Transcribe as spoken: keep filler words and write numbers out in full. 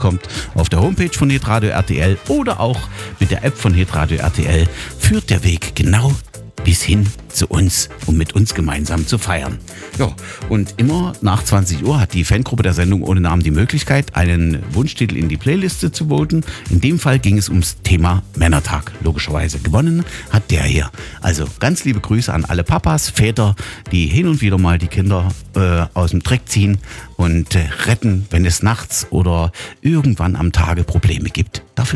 bekommt, auf der Homepage von Hitradio R T L oder auch mit der App von Hitradio R T L, führt der Weg genau bis hin zu uns, um mit uns gemeinsam zu feiern. Ja, und immer nach zwanzig Uhr hat die Fangruppe der Sendung ohne Namen die Möglichkeit, einen Wunschtitel in die Playliste zu voten. In dem Fall ging es ums Thema Männertag. Logischerweise gewonnen hat der hier. Also ganz liebe Grüße an alle Papas, Väter, die hin und wieder mal die Kinder äh, aus dem Dreck ziehen und äh, retten, wenn es nachts oder irgendwann am Tage Probleme gibt. Dafür